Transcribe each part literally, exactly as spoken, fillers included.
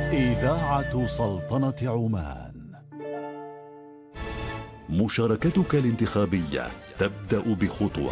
إذاعة سلطنة عمان. مشاركتك الانتخابية تبدأ بخطوة.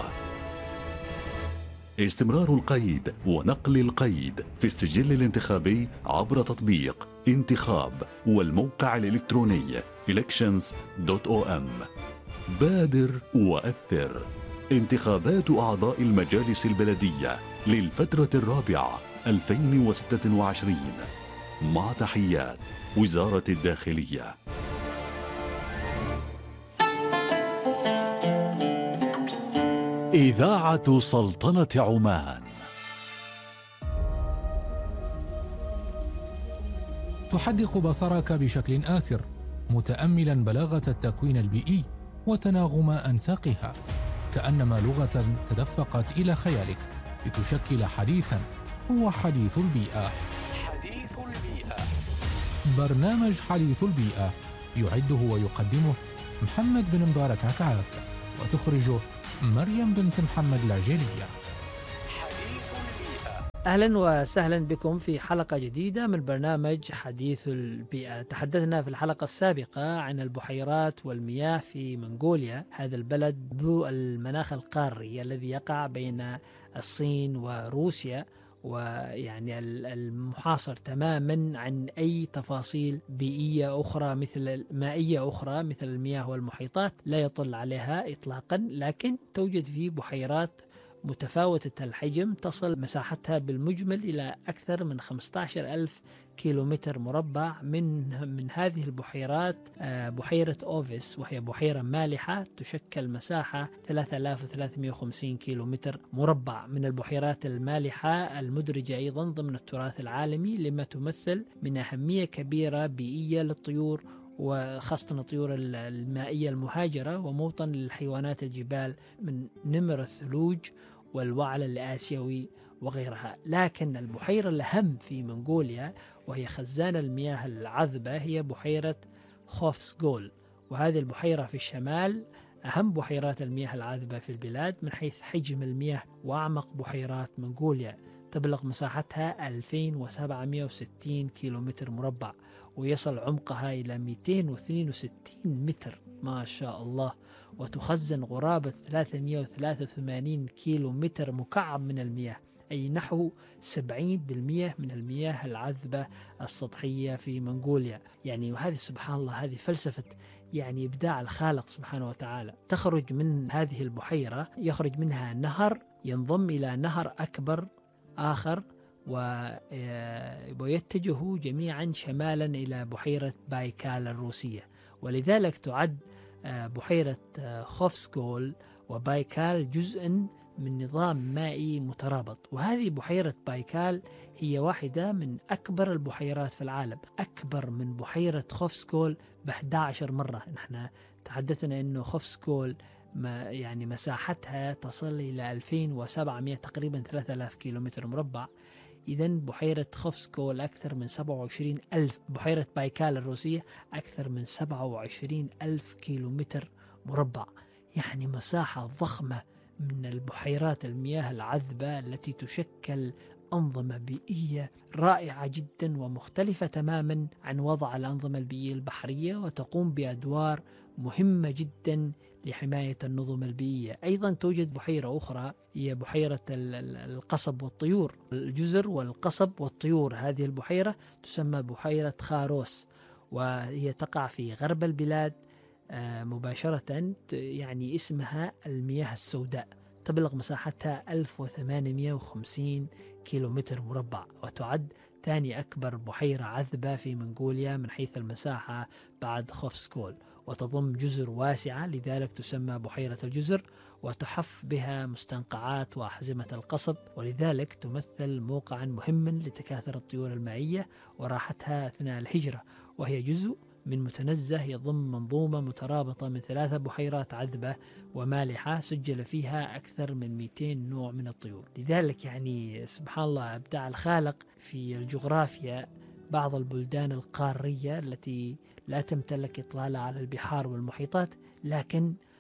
استمرار القيد ونقل القيد في السجل الانتخابي عبر تطبيق انتخاب والموقع الإلكتروني elections دوت أو إم. بادر وأثر. انتخابات أعضاء المجالس البلدية للفترة الرابعة ألفين وستة وعشرين. مع تحيات وزارة الداخلية. إذاعة سلطنة عمان. تحدق بصرك بشكل آسر متأملا بلاغة التكوين البيئي وتناغم أنساقها، كأنما لغة تدفقت إلى خيالك لتشكل حديثا هو حديث البيئة. حديث البيئة، برنامج حديث البيئة يعده ويقدمه محمد بن مبارك عكعاك، وتخرجه مريم بنت محمد العجيلية. حديث البيئة. أهلا وسهلا بكم في حلقة جديدة من برنامج حديث البيئة. تحدثنا في الحلقة السابقة عن البحيرات والمياه في منغوليا، هذا البلد ذو المناخ القاري الذي يقع بين الصين وروسيا، ويعني المحاصر تماما عن أي تفاصيل بيئية أخرى مثل مائية أخرى مثل المياه والمحيطات، لا يطل عليها إطلاقا. لكن توجد فيه بحيرات متفاوتة الحجم تصل مساحتها بالمجمل إلى أكثر من خمسة عشر ألف كيلومتر مربع. من من هذه البحيرات بحيرة أوفيس، وهي بحيرة مالحة تشكل مساحة ثلاثة آلاف وثلاثمئة وخمسين كيلومتر مربع. من البحيرات المالحة المدرجة أيضا ضمن التراث العالمي، لما تمثل من أهمية كبيرة بيئية للطيور، وخاصة الطيور المائية المهاجرة، وموطن للحيوانات الجبال من نمر الثلوج والوعل الآسيوي وغيرها. لكن البحيرة الأهم في منغوليا وهي خزان المياه العذبة هي بحيرة خوفسغول، وهذه البحيرة في الشمال أهم بحيرات المياه العذبة في البلاد من حيث حجم المياه، وأعمق بحيرات منغوليا تبلغ مساحتها ألفين وسبعمئة وستين كيلومتر مربع، ويصل عمقها إلى مئتين واثنين وستين متر ما شاء الله، وتخزن قرابة ثلاثمئة وثلاثة وثمانين كيلو متر مكعب من المياه، أي نحو سبعين بالمئة من المياه العذبة السطحية في منغوليا. يعني وهذه سبحان الله، هذه فلسفة يعني إبداع الخالق سبحانه وتعالى. تخرج من هذه البحيرة، يخرج منها نهر ينضم إلى نهر أكبر آخر، ويتجه جميعا شمالا إلى بحيرة بايكال الروسية. ولذلك تعد بحيرة خوفسغول وبايكال جزءا من نظام مائي مترابط. وهذه بحيرة بايكال هي واحدة من أكبر البحيرات في العالم، أكبر من بحيرة خوفسغول ب أحد عشر مرة. نحن تحدثنا أنه خوفسغول ما يعني مساحتها تصل إلى ألفين وسبعمئة تقريبا ثلاثة آلاف كيلومتر مربع. إذن بحيرة خوفسغول أكثر من سبعة وعشرين ألف، بحيرة بايكال الروسية أكثر من سبعة وعشرين ألف كيلومتر مربع، يعني مساحة ضخمة من البحيرات المياه العذبة التي تشكل أنظمة بيئية رائعة جدا ومختلفة تماما عن وضع الأنظمة البيئية البحرية، وتقوم بأدوار مهمة جدا لحماية النظم البيئية. أيضا توجد بحيرة أخرى هي بحيرة القصب والطيور، الجزر والقصب والطيور. هذه البحيرة تسمى بحيرة خاروس، وهي تقع في غرب البلاد مباشرة، يعني اسمها المياه السوداء. تبلغ مساحتها ألف وثمانمئة وخمسين كيلومتر مربع، وتعد ثاني أكبر بحيرة عذبة في منغوليا من حيث المساحة بعد خوفسغول، وتضم جزر واسعة، لذلك تسمى بحيرة الجزر، وتحف بها مستنقعات وأحزمة القصب، ولذلك تمثل موقعا مهما لتكاثر الطيور المائية وراحتها أثناء الهجرة. وهي جزء من متنزه يضم منظومة مترابطة من ثلاثة بحيرات عذبة ومالحة سجل فيها أكثر من مئتين نوع من الطيور. لذلك يعني سبحان الله إبداع الخالق في الجغرافيا. بعض البلدان القارية التي لا تمتلك إطلالة على البحار والمحيطات، لكن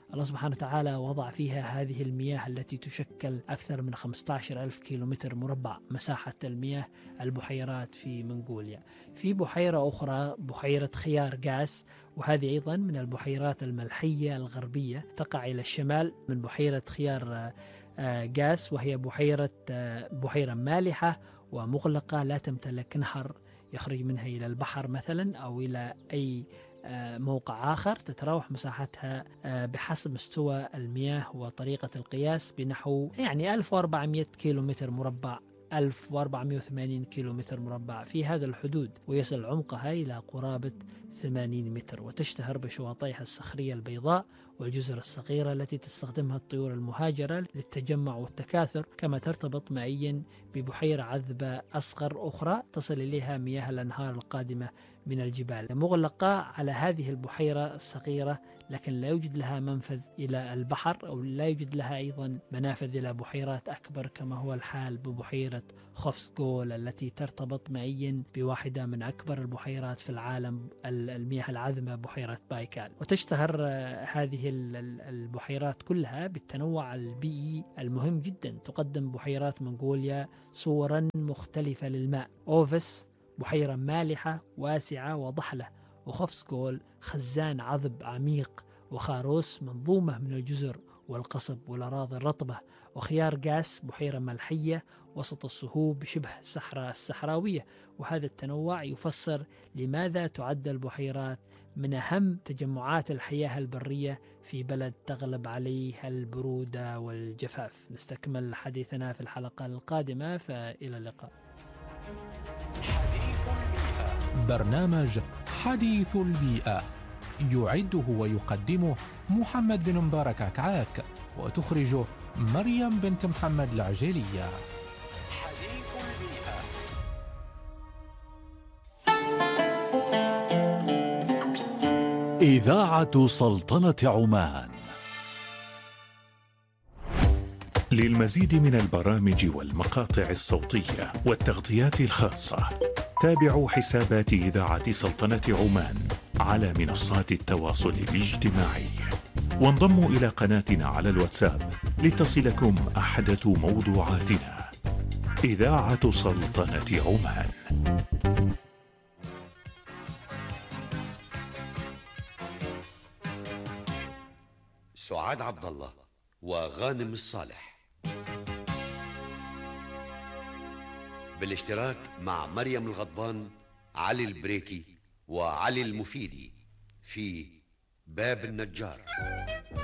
الله سبحانه وتعالى وضع فيها هذه المياه التي تشكل أكثر من خمسة عشر ألف كيلومتر مربع مساحة المياه البحيرات في منغوليا. في بحيرة أخرى بحيرة خيار غاس، وهذه أيضا من البحيرات الملحية الغربية، تقع إلى الشمال من بحيرة خيار غاس، وهي بحيرة بحيرة مالحة ومغلقة لا تمتلك نهر يخرج منها إلى البحر مثلا أو إلى أي موقع آخر. تتراوح مساحتها بحسب مستوى المياه وطريقة القياس بنحو يعني ألف وأربعمائة كيلومتر مربع، ألف وأربعمائة وثمانين كيلومتر مربع في هذا الحدود، ويصل عمقها إلى قرابة ثمانين متر، وتشتهر بشواطئها الصخرية البيضاء والجزر الصغيرة التي تستخدمها الطيور المهاجرة للتجمع والتكاثر، كما ترتبط مائيا ببحيرة عذبة أصغر أخرى تصل إليها مياه الأنهار القادمة من الجبال، مغلقة على هذه البحيرة الصغيرة، لكن لا يوجد لها منفذ إلى البحر أو لا يوجد لها أيضا منافذ إلى بحيرات أكبر كما هو الحال ببحيرة خوفسغول التي ترتبط مائيا بواحدة من أكبر البحيرات في العالم، المياه العذبة بحيرة بايكال. وتشتهر هذه البحيرات كلها بالتنوع البيئي المهم جدا. تقدم بحيرات منغوليا صورا مختلفة للماء. أوفس بحيرة مالحة واسعة وضحلة، وخوفسغول خزان عذب عميق، وخاروس منظومة من الجزر والقصب والأراضي الرطبة، وخيار غاس بحيرة ملحية وسط الصهوب شبه الصحراء الصحراوية. وهذا التنوع يفسر لماذا تعد البحيرات من أهم تجمعات الحياة البرية في بلد تغلب عليه البرودة والجفاف. نستكمل حديثنا في الحلقة القادمة، فإلى اللقاء. برنامج حديث البيئة يعده ويقدمه محمد بن مبارك عكعاك، وتخرجه مريم بنت محمد العجيلية. حديث البيئة. إذاعة سلطنة عمان. للمزيد من البرامج والمقاطع الصوتية والتغطيات الخاصة، تابعوا حسابات إذاعة سلطنة عمان على منصات التواصل الاجتماعي، وانضموا إلى قناتنا على الواتساب لتصلكم أحدث موضوعاتنا. إذاعة سلطنة عمان. سعاد عبد الله وغانم الصالح بالاشتراك مع مريم الغضبان، علي البريكي وعلي المفيدي في باب النجار.